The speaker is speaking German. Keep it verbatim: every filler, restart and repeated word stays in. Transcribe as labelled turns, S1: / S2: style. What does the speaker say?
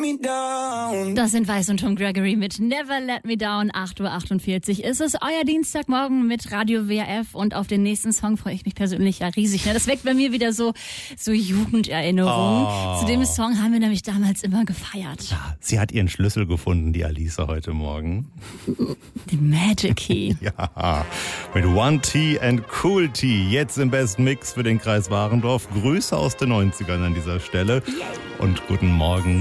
S1: me down.
S2: Das sind Weiß und Tom Gregory mit Never Let Me Down. acht Uhr achtundvierzig ist es, euer Dienstagmorgen mit Radio W R F. Und auf den nächsten Song freue ich mich persönlich ja riesig. Das weckt bei mir wieder so, so Jugenderinnerungen.
S3: Oh.
S2: Zu dem Song haben wir nämlich damals immer gefeiert.
S3: Ja, sie hat ihren Schlüssel gefunden, die Alice, heute Morgen.
S2: Die Magic Key.
S3: Ja, mit One T and Cool T. Jetzt im Best Mix für den Kreis Warendorf. Grüße aus den neunzigern an dieser Stelle. Und guten Morgen.